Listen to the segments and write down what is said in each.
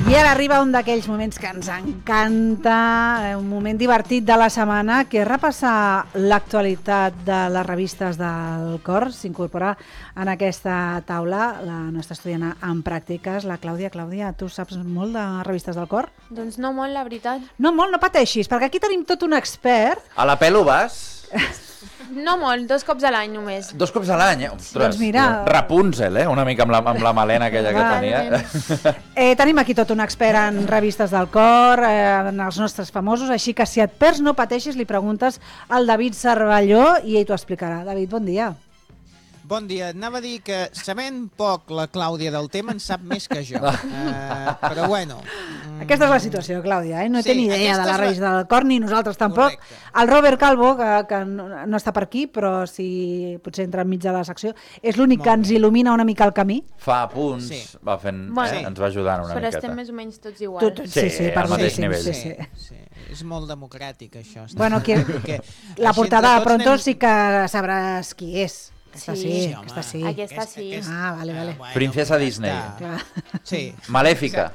I ara arriba un d'aquells moments que ens encanta, un moment divertit de la setmana, que és repassar l'actualitat de les revistes del cor. S'incorpora en aquesta taula la nostra estudiant en pràctiques, la Clàudia. Clàudia, tu saps molt de revistes del cor? Doncs no molt, la veritat. No molt, no pateixis, perquè aquí tenim tot un expert. A la pelo vas? No molt, 2 cops a l'any només. 2 cops a l'any? Ostres, Doncs mira... Rapunzel, una mica amb la melena aquella que tenia. Tenim aquí tot un expert en revistes del cor, en els nostres famosos, així que si et perds no pateixis, li preguntes al David Cervelló i ell t'ho explicarà. David, bon dia. Bon dia. Anava a dir que sabent poc la Clàudia del tema en sap més que jo. Però bueno... Aquesta és la situació, Clàudia, no té ni idea de la revista del cor, ni nosaltres tampoc. Correcte. El Robert Calvo, que no està per aquí, però si potser entra enmig de la secció, és l'únic que ens il·lumina una mica el camí. Fa apunts, va fent, ens va ajudant una però miqueta. Però estem més o menys tots iguals. Sí, al mateix nivell. Sí. És molt democràtic, això. Bueno, la portada de Pronto sí que sabràs qui és. Aquesta sí. Aquesta sí. Ah, vale. Bueno, Princesa Disney. Sí. Malèfica.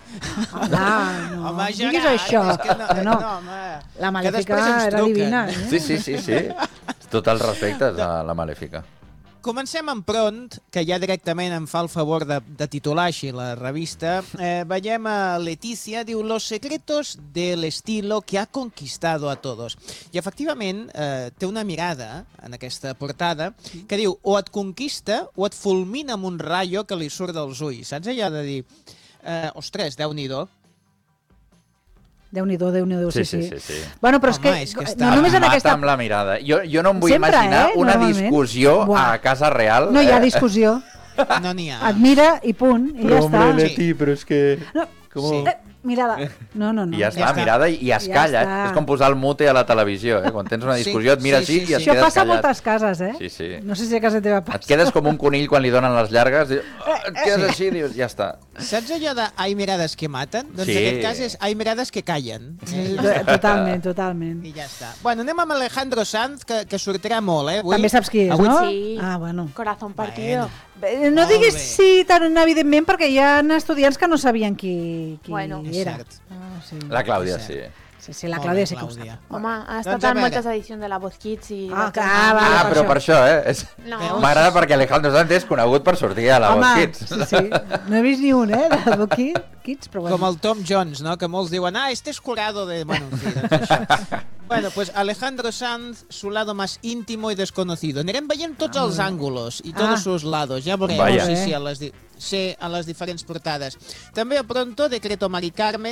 No diguis això. No. La Malèfica era divina. Sí. Tot el respecte a la Malèfica. Comencem en Pront, que ja directament em fa el favor de titular així la revista. Veiem a Leticia, diu Los secretos del estilo que ha conquistado a todos. I efectivament té una mirada en aquesta portada que diu o et conquista o et fulmina amb un rayo que li surt dels ulls. Saps allò de dir, ostres, Déu-n'hi-do. Déu-n'hi-do, sí. Bueno, però és que no només en aquesta... amb la mirada. Jo no em vull Sempre, imaginar una discussió a casa real. No hi ha discussió. No n'hi ha. Et mira i punt, i ja està. Leti, però és que... Mirada. No. I ja està, mirada i es calla. És com posar el mute a la televisió. Quan tens una discussió et mira així i et quedes callat. Això passa a moltes cases, Sí. No sé si a casa teva passa. Et quedes com un conill quan li donen les llargues. Et quedes així i dius, ja està. Saps allò de hay mirades que maten? Doncs en aquest cas és hay mirades que callen. Totalment. I ja està. Bueno, anem amb Alejandro Sanz, que sortirà molt, Avui... També saps qui és, no? Sí. Ah, bueno. Corazón partido. No diguis sí tan evidentment, perquè hi ha estudiants que no sabien qui era. Sí. La Clàudia, sí. Sí, la Clàudia sí que ho sap. Home, ha estat en moltes edicions de la Voz Kids i... Però per això, M'agrada perquè Alejandro Sanz és conegut per sortir a la Voz Kids. Sí. No he vist ni un, de la Voz Kids, però bueno. Com el Tom Jones, no? Que molts diuen, este es curado de... Bueno, en fi, doncs això. Bueno, pues Alejandro Sanz, su lado más íntimo y desconocido. Anirem veient tots els ángulos i tots sus lados. Ja veurem a les diferents portades. També a Pronto, Decreto Mari Carmen,